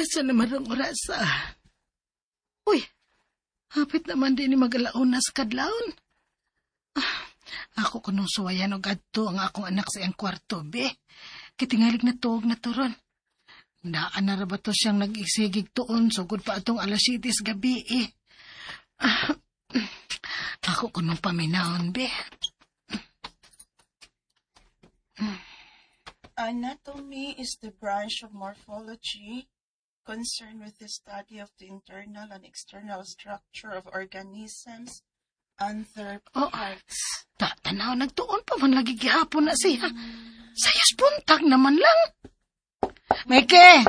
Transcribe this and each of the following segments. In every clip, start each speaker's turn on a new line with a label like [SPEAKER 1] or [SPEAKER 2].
[SPEAKER 1] Sa naman ang oras Uy, hapit naman din ni magalaon na sa kadlaon. Ako kunong suwayan og adto ang akong anak sa iyang kwarto, be. Kitingalig na tuog na turon. Naan na ba to siyang nag-isigig tuon, sugod pa atong alas 7 gabi Ako kunong paminahon, be.
[SPEAKER 2] Anatomy is the branch of morphology concerned with the study of the internal and external structure of organisms and their parts.
[SPEAKER 1] Tanaw, nagtuon pa man lagi gihapon na siya. Sayas puntag naman lang. Maike!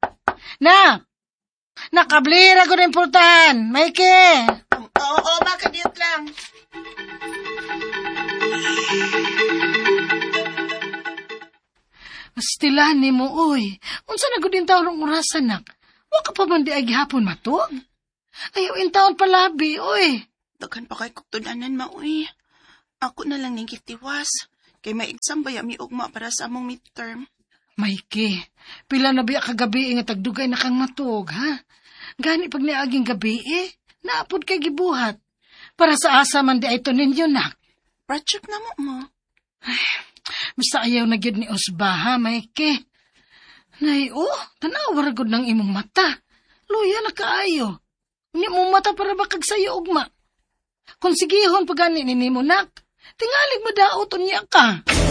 [SPEAKER 1] Nakablira ko rin pultahan. Maike!
[SPEAKER 2] Oo, makadiyot lang.
[SPEAKER 1] Stilan ni mo, uy. Unsa na gud in taon ng orasan, nak? Wa ka pa man di ay gihapon matug? Ayaw in taon palabi, uy.
[SPEAKER 2] Daghan pa kay kuktunanan, mauy. Ako na lang ning kitiwas. Kay may exam ba mi ugma para sa among midterm.
[SPEAKER 1] Maike, pila na biya kagabi nga tagdugay na kang matug, ha? Gani pag niaging gabi, naapod kay gibuhat. Para sa asa man di ay to ninyo, nak.
[SPEAKER 2] Project na mo.
[SPEAKER 1] Ay, basta ayaw na gyud ni Osba, ha, Maike? Nay, tanawar gud ng imong mata. Luya na kaayo. Unya mo mata para bakag sayo ugma. Kung sigihon pagani ni mo, nak, tingalig madaot unya ka.